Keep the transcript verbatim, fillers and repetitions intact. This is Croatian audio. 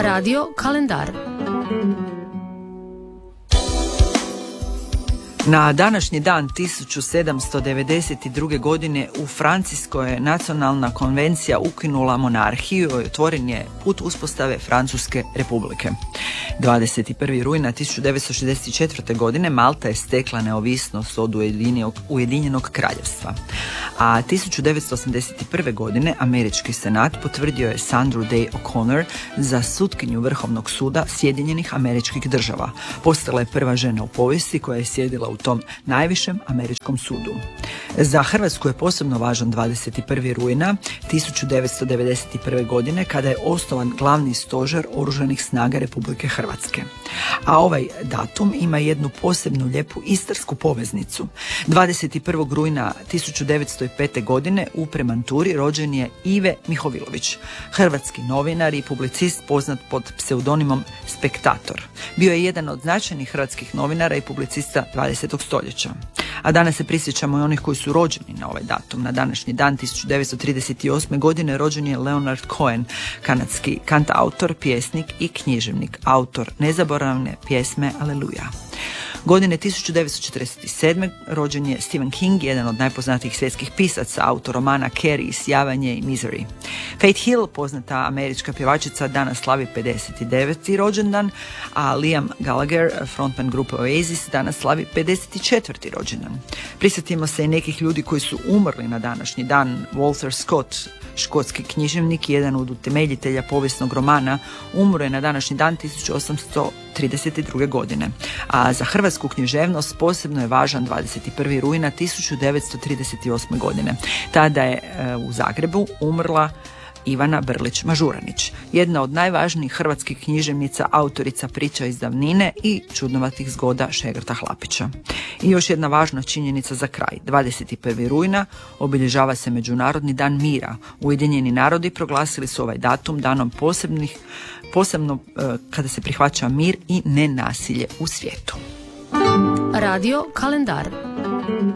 Radio kalendar. Na današnji dan tisuću sedamsto devedeset druge. godine u Francuskoj je nacionalna konvencija ukinula monarhiju i otvoren je put uspostave Francuske republike. dvadeset prvog rujna tisuću devetsto šezdeset četvrte. godine Malta je stekla neovisnost od Ujedinjenog kraljevstva. A tisuću devetsto osamdeset prve. godine američki senat potvrdio je Sandru Day O'Connor za sutkinju Vrhovnog suda Sjedinjenih Američkih Država. Postala je prva žena u povijesti koja je sjedila u tom najvišem američkom sudu. Za Hrvatsku je posebno važan dvadeset prvog rujna tisuću devetsto devedeset prve. godine kada je osnovan glavni stožer Oružanih snaga Republike Hrvatske. A ovaj datum ima jednu posebnu lijepu istarsku poveznicu. dvadeset prvog rujna tisuću devetsto pete. godine u Premanturi rođen je Ive Mihovilović, hrvatski novinar i publicist poznat pod pseudonimom Spektator. Bio je jedan od značajnih hrvatskih novinara i publicista dvadesetog stoljeća. A danas se prisjećamo i onih koji su rođeni na ovaj datum. Na današnji dan tisuću devetsto trideset osme. godine rođen je Leonard Cohen, kanadski kantautor, pjesnik i književnik, autor nezaboravne pjesme Aleluja. Godine tisuću devetsto četrdeset sedme. rođen je Stephen King, jedan od najpoznatijih svjetskih pisaca, autor romana Carrie, Sjavanje i Misery. Faith Hill, poznata američka pjevačica, danas slavi pedeset deveti rođendan, a Liam Gallagher, frontman grupe Oasis, danas slavi pedeset četvrti rođendan. Prisjetimo se i nekih ljudi koji su umrli na današnji dan. Walter Scott, škotski književnik i jedan od utemeljitelja povijesnog romana, umro je na današnji dan tisuću osamsto trideset druge. godine. A za hrvatsku književnost posebno je važan dvadeset prvog rujna tisuću devetsto trideset osme. godine. Tada je e, u Zagrebu umrla Ivana Brlić-Mažuranić, jedna od najvažnijih hrvatskih književnica, autorica priča iz davnine i čudnovatih zgoda Šegrta Hlapića. I još jedna važna činjenica za kraj. dvadeset prvog rujna obilježava se Međunarodni dan mira. Ujedinjeni narodi proglasili su ovaj datum danom posebnih, posebno e, kada se prihvaća mir i nenasilje u svijetu. Radio kalendar.